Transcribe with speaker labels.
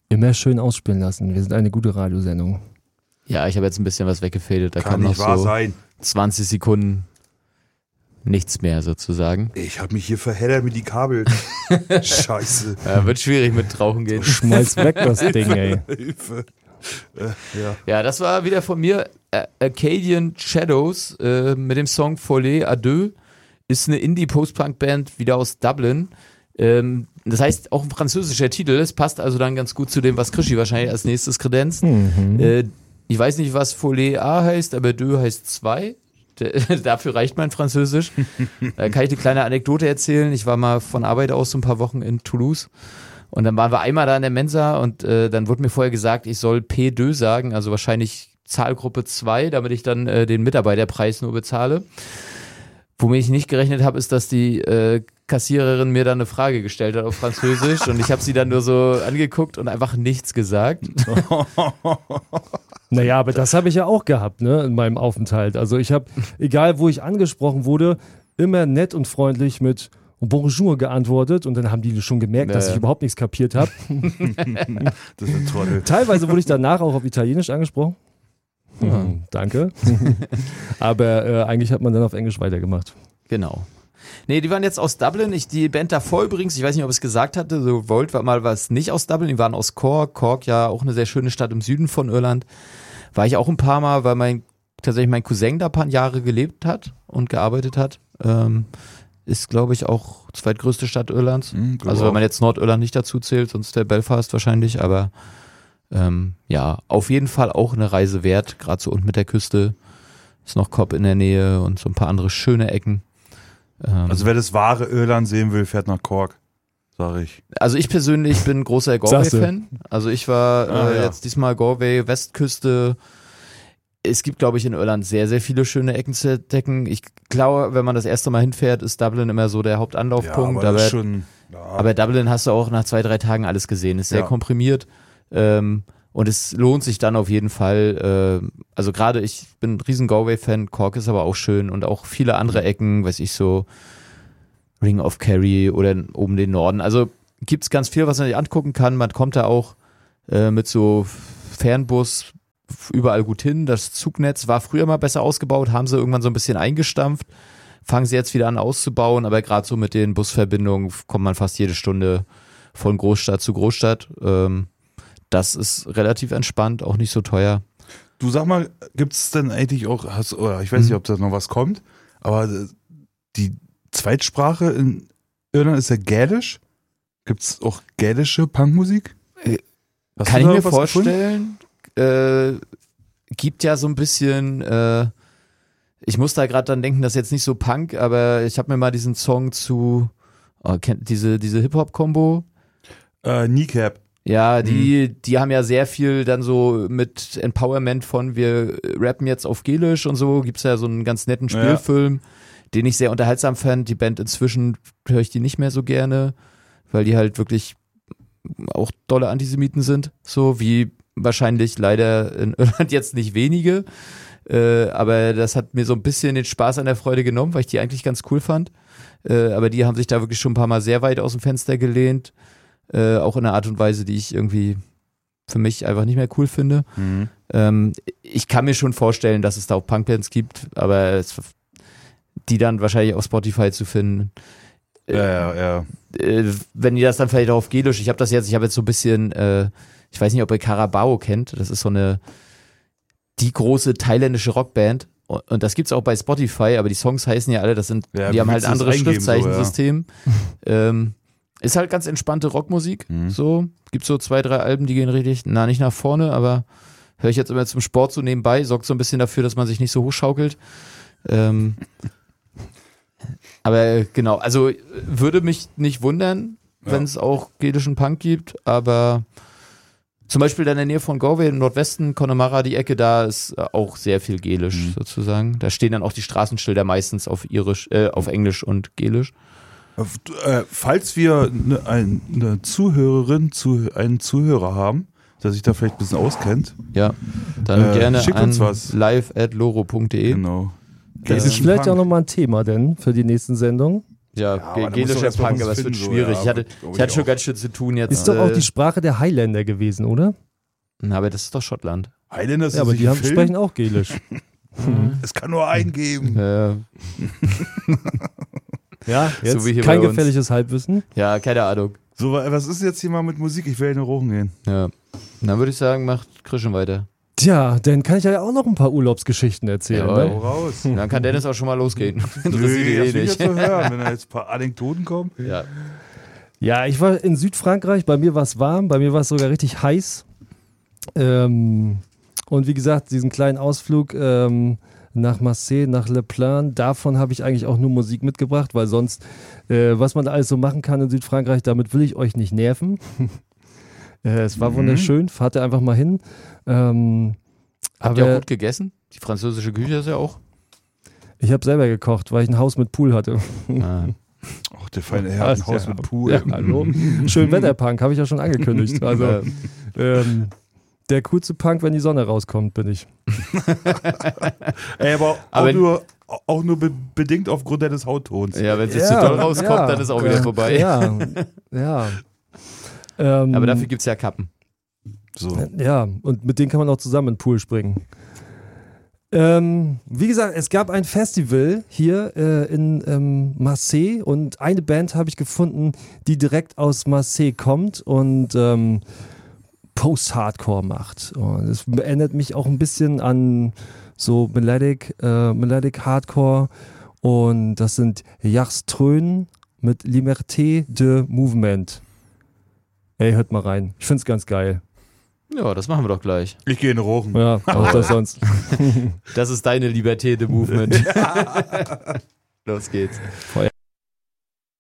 Speaker 1: immer schön ausspielen lassen. Wir sind eine gute Radiosendung.
Speaker 2: Ja, ich habe jetzt ein bisschen was weggefadet. Da
Speaker 3: Kann
Speaker 2: kam noch
Speaker 3: nicht wahr
Speaker 2: so
Speaker 3: sein.
Speaker 2: 20 Sekunden nichts mehr sozusagen.
Speaker 3: Ich habe mich hier verheddert mit die Kabel. Scheiße.
Speaker 2: Wird schwierig mit Rauchen gehen.
Speaker 1: Schmeiß weg das Ding, ey.
Speaker 3: Hilfe.
Speaker 2: Ja, das war wieder von mir Acadian Shadows mit dem Song Folie à deux. Ist eine Indie-Post-Punk-Band wieder aus Dublin. Das heißt auch ein französischer Titel. Es passt also dann ganz gut zu dem, was Krischi wahrscheinlich als nächstes kredenzt. Ich weiß nicht, was Folie à heißt, aber deux heißt 2. Dafür reicht mein Französisch. Da kann ich eine kleine Anekdote erzählen. Ich war mal von Arbeit aus so ein paar Wochen in Toulouse und dann waren wir einmal da in der Mensa und dann wurde mir vorher gesagt, ich soll P2 sagen, also wahrscheinlich Zahlgruppe 2, damit ich dann den Mitarbeiterpreis nur bezahle. Womit ich nicht gerechnet habe, ist, dass die Kassiererin mir dann eine Frage gestellt hat auf Französisch und ich habe sie dann nur so angeguckt und einfach nichts gesagt.
Speaker 1: Naja, aber das habe ich ja auch gehabt, ne, in meinem Aufenthalt. Also ich habe, egal wo ich angesprochen wurde, immer nett und freundlich mit Bonjour geantwortet und dann haben die schon gemerkt, dass ich überhaupt nichts kapiert habe.
Speaker 3: Das ist toll.
Speaker 1: Teilweise wurde ich danach auch auf Italienisch angesprochen. Danke. Aber eigentlich hat man dann auf Englisch weitergemacht.
Speaker 2: Genau. Nee, die waren jetzt aus Dublin. Die Band davor übrigens, ich weiß nicht, ob ich es gesagt hatte, so Volt war mal was nicht aus Dublin, die waren aus Cork. Cork, ja auch eine sehr schöne Stadt im Süden von Irland. War ich auch ein paar Mal, weil tatsächlich mein Cousin da ein paar Jahre gelebt hat und gearbeitet hat. Ist, glaube ich, auch zweitgrößte Stadt Irlands. Also wenn man jetzt Nordirland nicht dazu zählt, sonst der Belfast wahrscheinlich, aber ja, auf jeden Fall auch eine Reise wert, gerade so unten mit der Küste. Ist noch Cobb in der Nähe und so ein paar andere schöne Ecken.
Speaker 3: Also wer das wahre Irland sehen will, fährt nach Cork, sage ich.
Speaker 2: Also ich persönlich bin großer Galway-Fan. Also ich war jetzt diesmal Galway, Westküste. Es gibt, glaube ich, in Irland sehr, sehr viele schöne Ecken zu entdecken. Ich glaube, wenn man das erste Mal hinfährt, ist Dublin immer so der Hauptanlaufpunkt.
Speaker 3: Ja,
Speaker 2: aber Dublin hast du auch nach 2-3 Tagen alles gesehen. Ist sehr komprimiert. Und es lohnt sich dann auf jeden Fall, also gerade ich bin ein riesen Galway-Fan, Cork ist aber auch schön und auch viele andere Ecken, weiß ich so, Ring of Kerry oder oben den Norden. Also gibt's ganz viel, was man sich angucken kann. Man kommt da auch mit so Fernbus überall gut hin. Das Zugnetz war früher mal besser ausgebaut, haben sie irgendwann so ein bisschen eingestampft, fangen sie jetzt wieder an auszubauen, aber gerade so mit den Busverbindungen kommt man fast jede Stunde von Großstadt zu Großstadt. Das ist relativ entspannt, auch nicht so teuer.
Speaker 3: Du sag mal, gibt es denn eigentlich auch, oder ich weiß nicht, ob da noch was kommt, aber die Zweitsprache in Irland ist ja Gälisch. Gibt es auch gälische Punkmusik?
Speaker 2: Kann ich mir vorstellen. Gibt ja so ein bisschen, ich muss da gerade dann denken, das ist jetzt nicht so Punk, aber ich habe mir mal diesen Song zu, kennt diese Hip-Hop-Kombo?
Speaker 3: Kneecap.
Speaker 2: Ja, die haben ja sehr viel dann so mit Empowerment von wir rappen jetzt auf Gälisch und so. Gibt's ja so einen ganz netten Spielfilm, den ich sehr unterhaltsam fand. Die Band inzwischen höre ich die nicht mehr so gerne, weil die halt wirklich auch dolle Antisemiten sind. So wie wahrscheinlich leider in Irland jetzt nicht wenige. Aber das hat mir so ein bisschen den Spaß an der Freude genommen, weil ich die eigentlich ganz cool fand. Aber die haben sich da wirklich schon ein paar Mal sehr weit aus dem Fenster gelehnt. Auch in einer Art und Weise, die ich irgendwie für mich einfach nicht mehr cool finde. Ich kann mir schon vorstellen, dass es da auch Punkbands gibt, aber die dann wahrscheinlich auf Spotify zu finden. Wenn ihr das dann vielleicht auch auf Gälisch, ich habe jetzt so ein bisschen, ich weiß nicht, ob ihr Carabao kennt, das ist so die große thailändische Rockband und das gibt's auch bei Spotify, aber die Songs heißen ja alle, die haben halt ein anderes Schriftzeichensystem. Ist halt ganz entspannte Rockmusik, so. Gibt so 2-3 Alben, die gehen richtig, nicht nach vorne, aber höre ich jetzt immer zum Sport so nebenbei, sorgt so ein bisschen dafür, dass man sich nicht so hochschaukelt. Aber genau, also würde mich nicht wundern, wenn es auch gälischen Punk gibt, aber zum Beispiel da in der Nähe von Galway im Nordwesten, Connemara, die Ecke, da ist auch sehr viel Gälisch sozusagen. Da stehen dann auch die Straßenschilder meistens auf Englisch und Gälisch.
Speaker 3: Falls wir eine Zuhörerin, einen Zuhörer haben, der sich da vielleicht ein bisschen auskennt,
Speaker 2: ja, dann gerne
Speaker 3: schickt uns was.
Speaker 2: live@loro.de.
Speaker 3: Genau.
Speaker 1: Das ist vielleicht auch nochmal ein Thema denn für die nächsten Sendungen.
Speaker 3: aber
Speaker 2: gelischer Punk, aber es wird schwierig.
Speaker 3: So,
Speaker 2: ich hatte schon ganz schön zu tun jetzt.
Speaker 1: Ist doch auch die Sprache der Highlander gewesen, oder?
Speaker 2: Aber das ist doch Schottland.
Speaker 3: Highlander ist
Speaker 1: Ja, aber die sprechen auch Gelisch.
Speaker 3: Es kann nur einen geben.
Speaker 1: Ja, jetzt
Speaker 2: So wie hier
Speaker 1: kein
Speaker 2: bei uns.
Speaker 1: gefährliches Halbwissen.
Speaker 2: Ja, keine Ahnung.
Speaker 3: So, was ist jetzt hier mal mit Musik? Ich will in eine Rochen gehen.
Speaker 2: Ja. Dann würde ich sagen, macht Christian weiter.
Speaker 1: Tja, dann kann ich ja auch noch ein paar Urlaubsgeschichten erzählen.
Speaker 2: Jawohl.
Speaker 1: Ne?
Speaker 3: Hau raus.
Speaker 2: Dann kann Dennis auch schon mal losgehen.
Speaker 3: Nö,
Speaker 2: Interessiert ihn
Speaker 3: das
Speaker 2: eh
Speaker 3: will ich
Speaker 2: nicht.
Speaker 3: jetzt so hören, wenn da jetzt ein paar Anekdoten kommen.
Speaker 2: Ja.
Speaker 1: Ja, ich war in Südfrankreich, bei mir war es warm, bei mir war es sogar richtig heiß. Und wie gesagt, diesen kleinen Ausflug nach Marseille, nach Le Plain, davon habe ich eigentlich auch nur Musik mitgebracht, weil sonst, was man da alles so machen kann in Südfrankreich, damit will ich euch nicht nerven. Es war wunderschön, fahrt ihr einfach mal hin.
Speaker 2: Habt ihr auch gut gegessen? Die französische Küche ist ja auch.
Speaker 1: Ich habe selber gekocht, weil ich ein Haus mit Pool hatte.
Speaker 3: Ach, der feine Herr hat ein Haus mit Pool.
Speaker 1: Ja, hallo. Schön Wetterpunk, habe ich ja schon angekündigt. Also, der coolste Punk, wenn die Sonne rauskommt, bin ich.
Speaker 3: Ey, aber auch nur bedingt aufgrund deines Hauttons.
Speaker 2: Ja, wenn es jetzt zu doll rauskommt, dann ist auch wieder vorbei.
Speaker 1: Ja.
Speaker 2: Aber dafür gibt es ja Kappen.
Speaker 3: So.
Speaker 1: Ja, und mit denen kann man auch zusammen in den Pool springen. Wie gesagt, es gab ein Festival hier in Marseille und eine Band habe ich gefunden, die direkt aus Marseille kommt und Post-Hardcore macht. Und es erinnert mich auch ein bisschen an so Melodic Hardcore und das sind Jarströn mit Liberté de Movement. Ey, hört mal rein. Ich find's ganz geil.
Speaker 2: Ja, das machen wir doch gleich.
Speaker 3: Ich gehe in Rochen.
Speaker 1: Ja, auch das sonst.
Speaker 2: Das ist deine Liberté de Movement. Los geht's.
Speaker 1: Feuer.